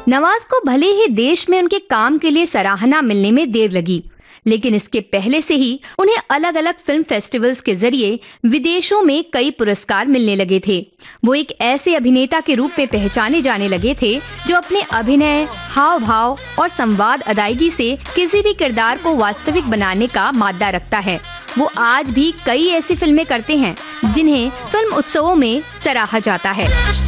नवाज को भले ही देश में उनके काम के लिए सराहना मिलने में देर लगी, लेकिन इसके पहले से ही उन्हें अलग अलग फिल्म फेस्टिवल्स के जरिए विदेशों में कई पुरस्कार मिलने लगे थे। वो एक ऐसे अभिनेता के रूप में पहचाने जाने लगे थे जो अपने अभिनय, हाव भाव और संवाद अदायगी से किसी भी किरदार को वास्तविक बनाने का मादा रखता है। वो आज भी कई ऐसी फिल्में करते हैं जिन्हें फिल्म उत्सवों में सराहा जाता है।